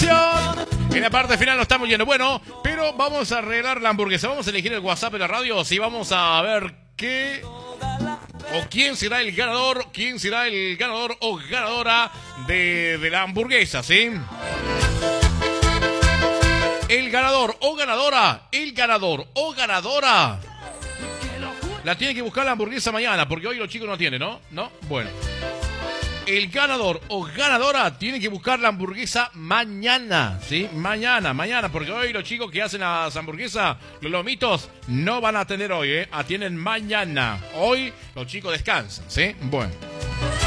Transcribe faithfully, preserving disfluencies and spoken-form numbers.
atención. En la parte final nos estamos yendo. Bueno, pero vamos a arreglar la hamburguesa. Vamos a elegir el WhatsApp de la radio. Si vamos a ver qué o quién será el ganador, quién será el ganador o ganadora de, de la hamburguesa, ¿sí? El ganador o ganadora, el ganador o ganadora. La tiene que buscar la hamburguesa mañana, porque hoy los chicos no tienen, ¿no? ¿No? Bueno. El ganador o ganadora tiene que buscar la hamburguesa mañana, ¿sí? Mañana, mañana, porque hoy los chicos que hacen las hamburguesas, los lomitos, no van a atender hoy, ¿eh? Atienden mañana. Hoy los chicos descansan, ¿sí? Bueno.